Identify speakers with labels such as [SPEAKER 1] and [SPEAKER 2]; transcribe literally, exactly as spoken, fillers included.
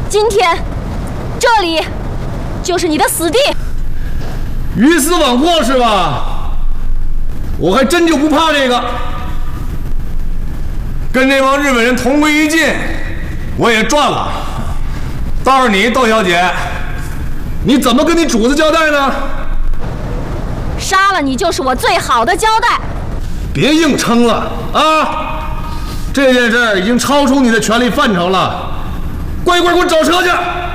[SPEAKER 1] 今天这里就是你的死地。
[SPEAKER 2] 鱼死网破是吧？我还真就不怕这个。跟这帮日本人同归于尽，我也赚了。倒是你，窦小姐，你怎么跟你主子交代呢？
[SPEAKER 1] 杀了你就是我最好的交代。
[SPEAKER 2] 别硬撑了啊！这件事已经超出你的权力范畴了，乖乖给我找车去。